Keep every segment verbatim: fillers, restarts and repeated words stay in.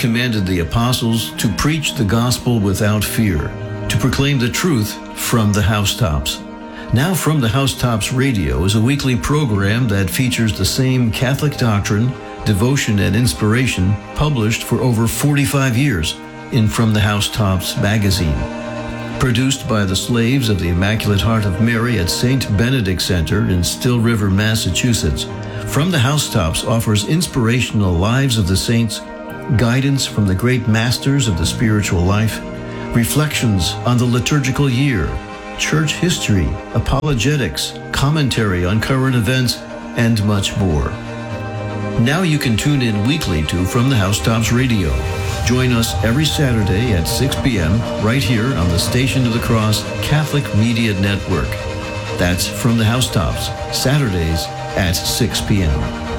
commanded the apostles to preach the gospel without fear, to proclaim the truth from the housetops. Now From the Housetops Radio is a weekly program that features the same Catholic doctrine, devotion, and inspiration published for over forty-five years in From the Housetops magazine. Produced by the slaves of the Immaculate Heart of Mary at Saint Benedict Center in Still River, Massachusetts, From the Housetops offers inspirational lives of the saints, guidance from the great masters of the spiritual life, reflections on the liturgical year, church history, apologetics, commentary on current events, and much more. Now you can tune in weekly to From the Housetops Radio. Join us every Saturday at six p.m. right here on the Station of the Cross Catholic Media Network. That's From the Housetops, Saturdays at six p.m.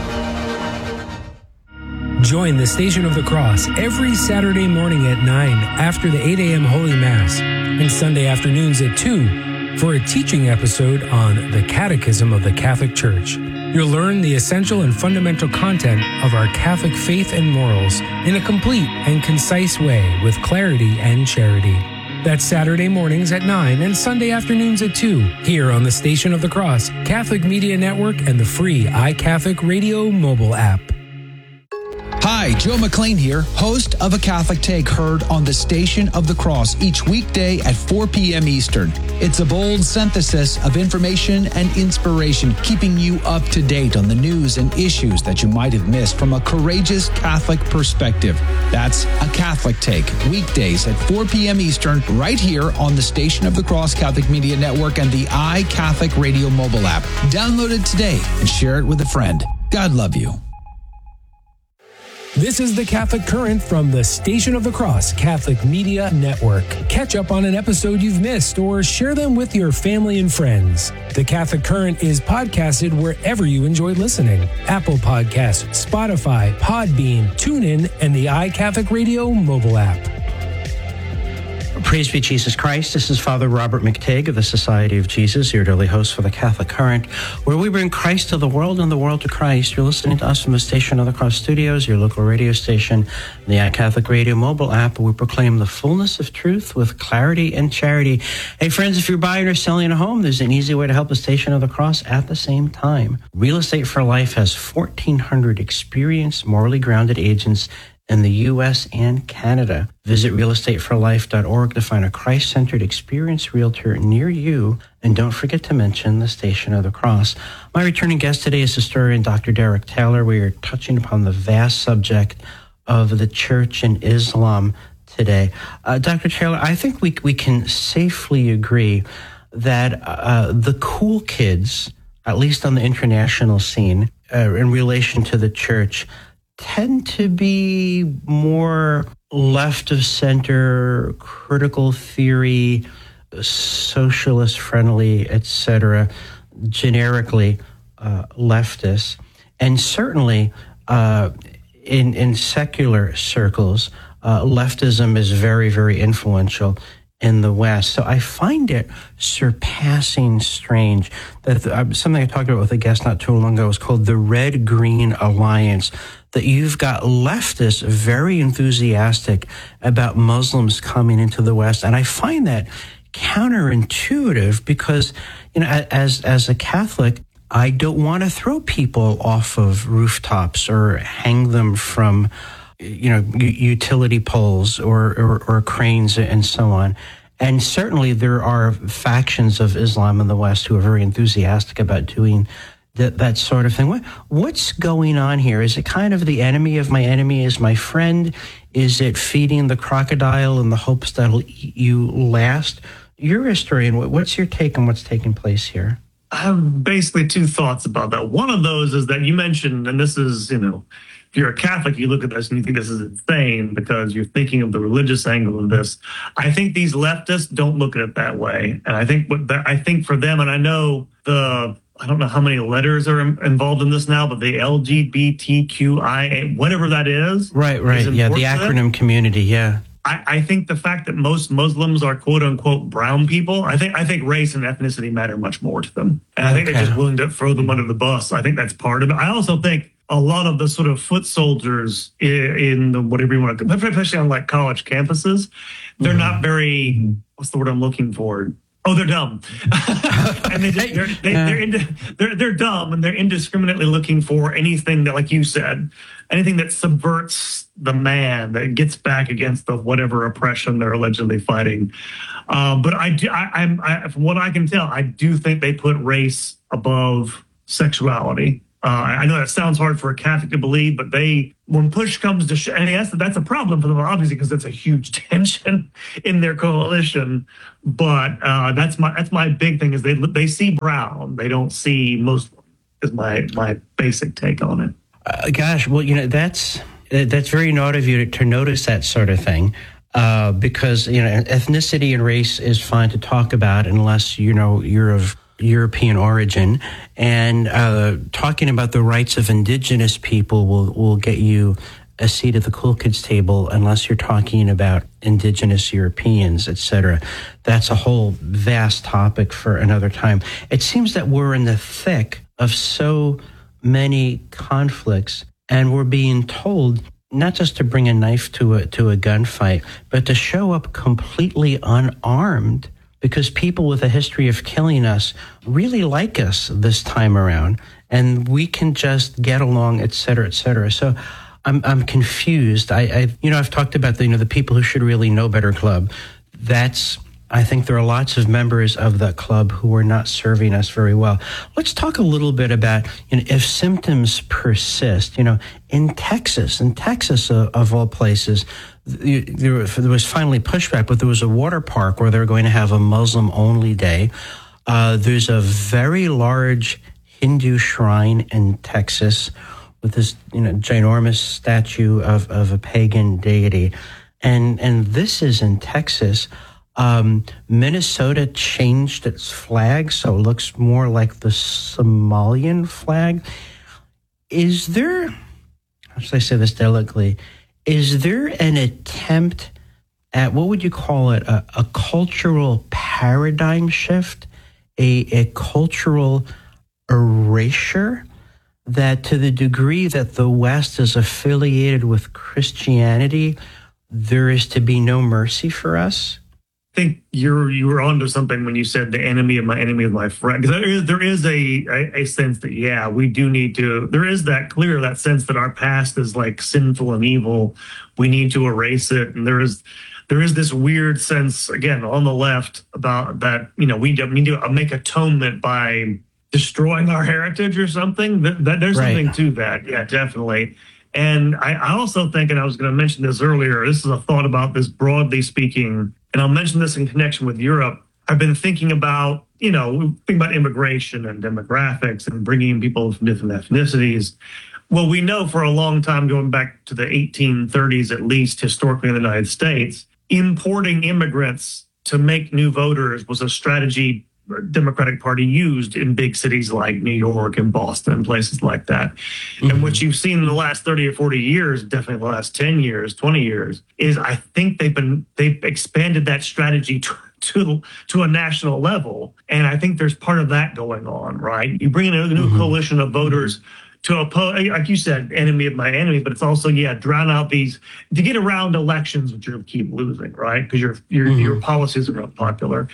Join the Station of the Cross every Saturday morning at nine after the eight a.m. Holy Mass and Sunday afternoons at two for a teaching episode on the Catechism of the Catholic Church. You'll learn the essential and fundamental content of our Catholic faith and morals in a complete and concise way with clarity and charity. That's Saturday mornings at nine and Sunday afternoons at two here on the Station of the Cross, Catholic Media Network, and the free iCatholic Radio mobile app. Hi, Joe McLean here, host of A Catholic Take, heard on the Station of the Cross each weekday at four p.m. Eastern. It's a bold synthesis of information and inspiration, keeping you up to date on the news and issues that you might have missed from a courageous Catholic perspective. That's A Catholic Take, weekdays at four p.m. Eastern, right here on the Station of the Cross Catholic Media Network and the iCatholic Radio mobile app. Download it today and share it with a friend. God love you. This is the Catholic Current from the Station of the Cross Catholic Media Network. Catch up on an episode you've missed or share them with your family and friends. The Catholic Current is podcasted wherever you enjoy listening. Apple Podcasts, Spotify, Podbean, TuneIn, and the iCatholic Radio mobile app. Praise be Jesus Christ. This is Father Robert McTague of the Society of Jesus, your daily host for the Catholic Current, where we bring Christ to the world and the world to Christ. You're listening to us from the Station of the Cross Studios, your local radio station, the iCatholic Radio mobile app, where we proclaim the fullness of truth with clarity and charity. Hey, friends, if you're buying or selling a home, there's an easy way to help the Station of the Cross at the same time. Real Estate for Life has fourteen hundred experienced, morally grounded agents in the U S and Canada. Visit real estate for life dot org to find a Christ-centered, experienced realtor near you. And don't forget to mention the Station of the Cross. My returning guest today is historian Doctor Derek Taylor. We are touching upon the vast subject of the Church and Islam today. Uh, Doctor Taylor, I think we we can safely agree that uh, the cool kids, at least on the international scene, uh, in relation to the Church, tend to be more left of center, critical theory, socialist friendly, et cetera, generically uh, leftist. And certainly uh, in, in secular circles, uh, leftism is very, very influential in the West. So I find it surpassing strange that the, uh, something I talked about with a guest not too long ago was called the Red-Green Alliance, that you've got leftists very enthusiastic about Muslims coming into the West. And I find that counterintuitive because, you know, as as a Catholic, I don't want to throw people off of rooftops or hang them from, you know, utility poles or, or, or cranes and so on. And certainly there are factions of Islam in the West who are very enthusiastic about doing that, that sort of thing. What, what's going on here? Is it kind of the enemy of my enemy is my friend? Is it feeding the crocodile in the hopes that'll eat you last? You're a historian. What's your take on what's taking place here? I have basically two thoughts about that. One of those is that you mentioned, and this is, you know, if you're a Catholic, you look at this and you think this is insane because you're thinking of the religious angle of this. I think these leftists don't look at it that way. And I think what the, I think for them, and I know the, I don't know how many letters are involved in this now, but the L G B T Q I A, whatever that is. Right, right. Is yeah, the acronym community, yeah. I, I think the fact that most Muslims are quote unquote brown people, I think I think race and ethnicity matter much more to them. And I think okay. they're just willing to throw them under the bus. I think that's part of it. I also think a lot of the sort of foot soldiers in, in the whatever you want to, especially on like college campuses, they're mm-hmm. not very, what's the word I'm looking for? Oh, they're dumb. and they just, they're, they, they're, ind- they're, they're dumb and they're indiscriminately looking for anything that, like you said, anything that subverts the man, that gets back against the whatever oppression they're allegedly fighting. Um, but I do, I, I'm, I, from what I can tell, I do think they put race above sexuality. Uh, I know that sounds hard for a Catholic to believe, but they, when push comes to, sh- and yes, that's a problem for them, obviously, because it's a huge tension in their coalition. But uh, that's my that's my big thing is they they see brown, they don't see Muslim. Is my my basic take on it. Uh, gosh, well, you know that's that's very naughty of you to, to notice that sort of thing. Uh, because you know ethnicity and race is fine to talk about unless you know you're of European origin, and uh, talking about the rights of indigenous people will, will get you a seat at the cool kids table unless you're talking about indigenous Europeans, et cetera. That's a whole vast topic for another time. It seems that we're in the thick of so many conflicts, and we're being told not just to bring a knife to a to a gunfight, but to show up completely unarmed, because people with a history of killing us really like us this time around, and we can just get along, et cetera, et cetera. So I'm I'm confused. I, I you know I've talked about the you know the people who should really know better club. That's I think there are lots of members of that club who are not serving us very well. Let's talk a little bit about you know if symptoms persist. You know in Texas, in Texas uh, of all places. There was finally pushback, but there was a water park where they're going to have a Muslim-only day. Uh, there's a very large Hindu shrine in Texas with this, you know, ginormous statue of, of a pagan deity, and and this is in Texas. Um, Minnesota changed its flag, so it looks more like the Somalian flag. Is there? How should I say this delicately? Is there an attempt at, what would you call it, a, a cultural paradigm shift, a, a cultural erasure, that to the degree that the West is affiliated with Christianity, there is to be no mercy for us? I think you're you were onto something when you said the enemy of my enemy is my friend. Because there is there is a, a a sense that yeah, we do need to. There is that clear that sense that our past is like sinful and evil. We need to erase it, and there is there is this weird sense again on the left about that. You know, we need to make atonement by destroying our heritage or something. That, that there's right. something to that. Yeah, definitely. And I, I also think, and I was going to mention this earlier. This is a thought about this broadly speaking. And I'll mention this in connection with Europe. I've been thinking about, you know, thinking about immigration and demographics and bringing in people from different ethnicities. Well, we know for a long time, going back to the eighteen thirties, at least historically in the United States, importing immigrants to make new voters was a strategy the Democratic Party used in big cities like New York and Boston and places like that. Mm-hmm. And what you've seen in the last thirty or forty years, definitely the last ten years, twenty years, is I think they've been they've expanded that strategy to to, to a national level. And I think there's part of that going on, right? You bring in a new mm-hmm. coalition of voters to oppose, like you said, enemy of my enemy, but it's also, yeah, drown out these, to get around elections, which you'll keep losing, right? Because your your mm-hmm. your policies are unpopular.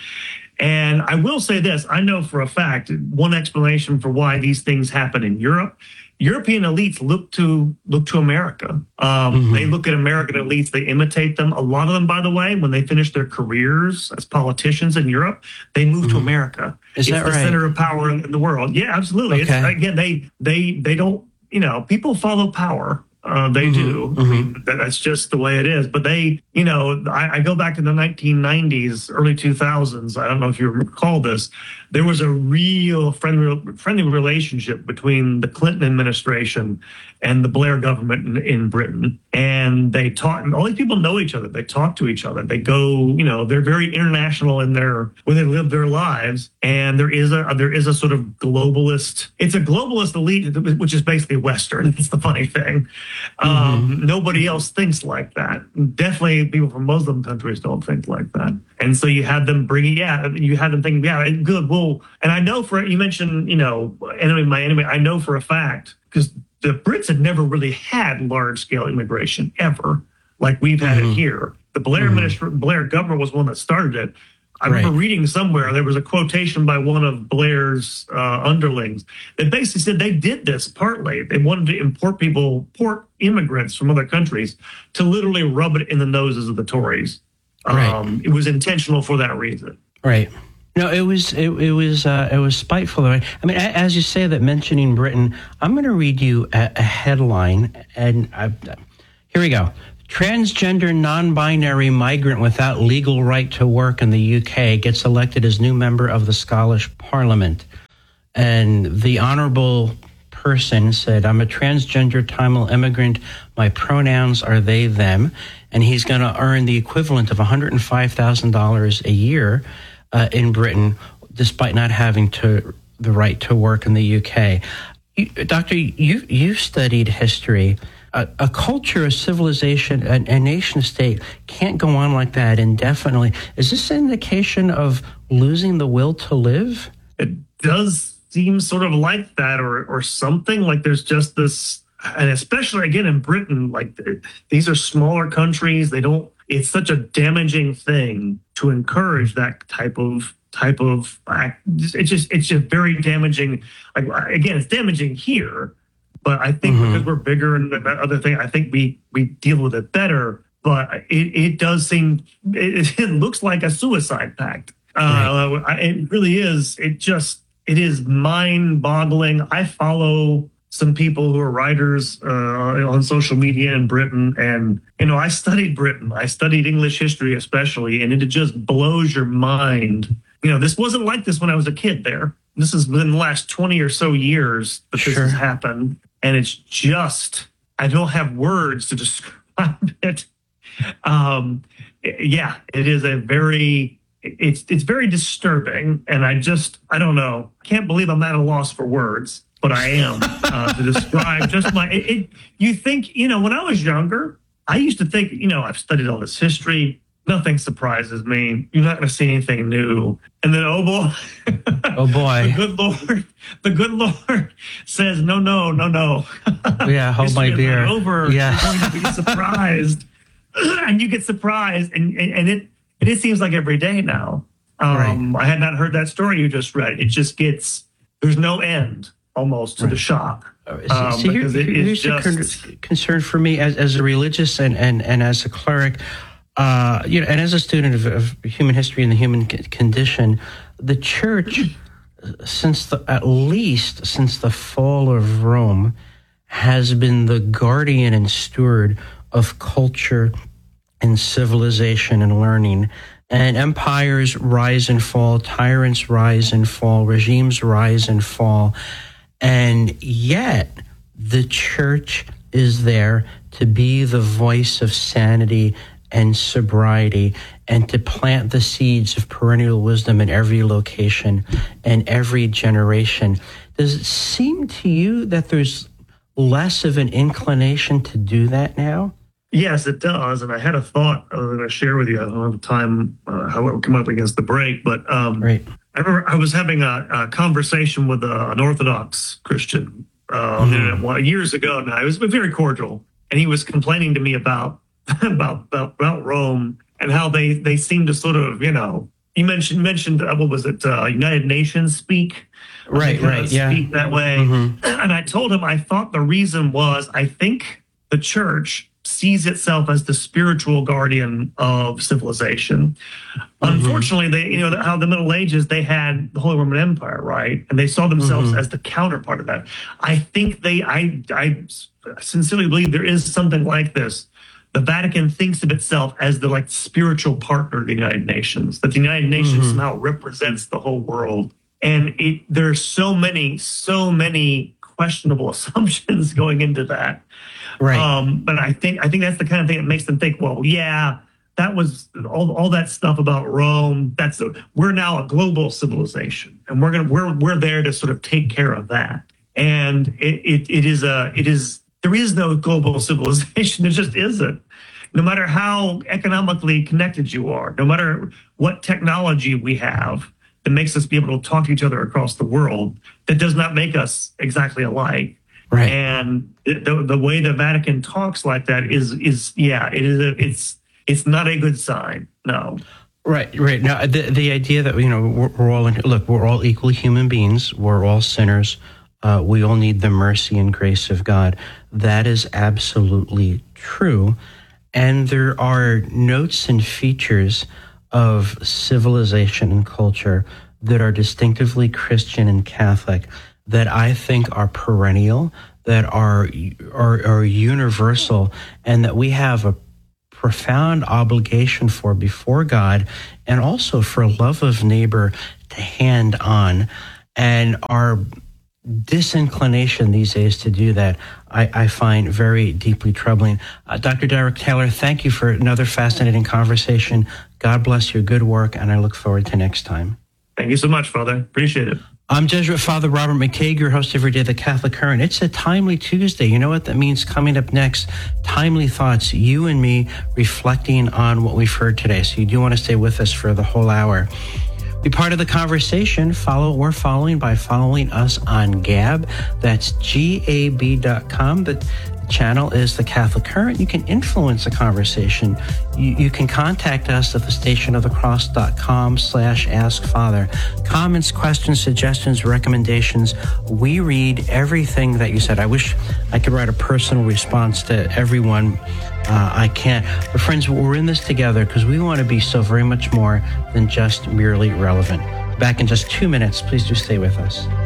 And I will say this, I know for a fact, one explanation for why these things happen in Europe, European elites look to look to America. Um, mm-hmm. They look at American elites, they imitate them. A lot of them, by the way, when they finish their careers as politicians in Europe, they move mm-hmm. to America. Is it's that the right? center of power in the world. Yeah, absolutely. Okay. It's, again, they they they don't, you know, people follow power. Uh, they mm-hmm. do. Mm-hmm. I mean, that's just the way it is. But they, you know, I, I go back to the nineteen nineties, early two thousands. I don't know if you recall this. There was a real friendly, friendly relationship between the Clinton administration and the Blair government in, in Britain. And they talk, and all these people know each other. They talk to each other. They go, you know, they're very international in their, when they live their lives. And there is a, there is a sort of globalist, it's a globalist elite, which is basically Western. That's the funny thing. Mm-hmm. Um, nobody else thinks like that. Definitely people from Muslim countries don't think like that. And so you had them bringing, yeah, you had them thinking, yeah, good, well, and I know for, you mentioned, you know, enemy, my enemy, I know for a fact, because the Brits had never really had large-scale immigration ever, like we've had mm-hmm. it here. The Blair mm-hmm. minister, Blair government was one that started it. I right. remember reading somewhere, there was a quotation by one of Blair's uh, underlings that basically said they did this partly. They wanted to import people, import immigrants from other countries to literally rub it in the noses of the Tories. Right. Um, it was intentional for that reason. Right. No, it was it, it was uh, it was spiteful. I mean, as you say that, mentioning Britain, I'm going to read you a, a headline, and I, here we go. Transgender non-binary migrant without legal right to work in the U K gets elected as new member of the Scottish Parliament. And the honorable person said, I'm a transgender Tamil immigrant. My pronouns are they, them. And he's going to earn the equivalent of one hundred five thousand dollars a year uh, in Britain, despite not having to the right to work in the U K. You, Doctor, you, you've studied history. A, a culture, a civilization, a, a nation state can't go on like that indefinitely. Is this an indication of losing the will to live? It does seem sort of like that, or or something. Like there's just this, and especially again in Britain, like these are smaller countries. They don't. It's such a damaging thing to encourage that type of type of act. It's just it's just very damaging. Like again, it's damaging here. But I think mm-hmm. because we're bigger and that other thing, I think we, we deal with it better. But it, it does seem, it, it looks like a suicide pact. Right. Uh, it really is. It just, it is mind boggling. I follow some people who are writers uh, on social media in Britain. And, you know, I studied Britain. I studied English history especially. And it just blows your mind. You know, this wasn't like this when I was a kid there. This has been the last twenty or so years that sure. this has happened. And it's just, I don't have words to describe it. Um, yeah, it is a very, it's it's very disturbing. And I just, I don't know, I can't believe I'm at a loss for words, but I am uh, to describe just my, it, it, you think, you know, when I was younger, I used to think, you know, I've studied all this history. Nothing surprises me. You're not going to see anything new. And then, oh boy, oh boy, the good Lord, the good Lord says, no, no, no, no. Yeah, hold my beer. Over. Yeah, you're going to be surprised, and you get surprised, and and it and it seems like every day now. Um, right. I had not heard that story you just read. It just gets there's no end almost to right. the shock. Um, so here, here's just... a concern for me as as a religious and and and as a cleric. Uh, you know, and as a student of, of human history and the human condition, the church, since the, at least since the fall of Rome, has been the guardian and steward of culture and civilization and learning. And empires rise and fall, tyrants rise and fall, regimes rise and fall. And yet, the church is there to be the voice of sanity and sobriety, and to plant the seeds of perennial wisdom in every location and every generation. Does it seem to you that there's less of an inclination to do that now? Yes, it does. And I had a thought I was going to share with you. I don't have time uh, how it would come up against the break, but um, right. I remember I was having a, a conversation with a, an Orthodox Christian uh, mm-hmm. years ago now. It was very cordial. And he was complaining to me about About, about about Rome and how they, they seem to sort of, you know, you mentioned, mentioned uh, what was it, uh, United Nations speak? Right, right, speak yeah. Speak that way. Mm-hmm. And I told him I thought the reason was I think the church sees itself as the spiritual guardian of civilization. Mm-hmm. Unfortunately, they, you know, how the Middle Ages, they had the Holy Roman Empire, right? And they saw themselves mm-hmm. as the counterpart of that. I think they, I, I sincerely believe there is something like this. The Vatican thinks of itself as the like spiritual partner of the United Nations, that the United Nations mm-hmm. somehow represents the whole world. And it, there's so many, so many questionable assumptions going into that. Right. Um, but I think I think that's the kind of thing that makes them think, well, yeah, that was all, all that stuff about Rome. That's a, we're now a global civilization, and we're gonna we're we're there to sort of take care of that. And it it, it is a it is. There is no global civilization. There just isn't. No matter how economically connected you are, no matter what technology we have that makes us be able to talk to each other across the world, that does not make us exactly alike. Right. And the, the way the Vatican talks like that is, is yeah, it is. A, it's it's not a good sign. No. Right, right. Now, the the idea that, you know, we're, we're all, in, look, we're all equal human beings. We're all sinners. Uh, we all need the mercy and grace of God. That is absolutely true. And there are notes and features of civilization and culture that are distinctively Christian and Catholic that I think are perennial, that are, are, are universal, and that we have a profound obligation for before God, and also for love of neighbor to hand on. And our disinclination these days to do that, I, I find very deeply troubling. Uh, Doctor Derek Taylor, thank you for another fascinating conversation. God bless your good work, and I look forward to next time. Thank you so much, Father. Appreciate it. I'm Jesuit Father Robert McTeigue, your host every day, The Catholic Current. It's a timely Tuesday. You know what that means? Coming up next, timely thoughts, you and me reflecting on what we've heard today. So you do want to stay with us for the whole hour. Be part of the conversation. Follow or following by following us on Gab. That's G A B dot com. The channel is The Catholic Current. You can influence the conversation. You, you can contact us at the station of the cross dot com slash ask father. Comments, questions, suggestions, recommendations. We read everything that you said. I wish I could write a personal response to everyone. Uh, I can't. But friends, we're in this together because we want to be so very much more than just merely relevant. Back in just two minutes. Please do stay with us.